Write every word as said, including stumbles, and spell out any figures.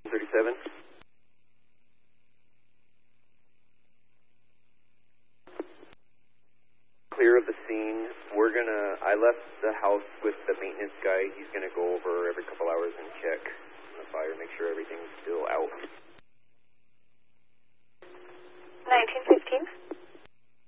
thirty-seven. Clear of the scene. We're gonna, I left the house with the maintenance guy. He's gonna go over every couple hours and check on the fire, make sure everything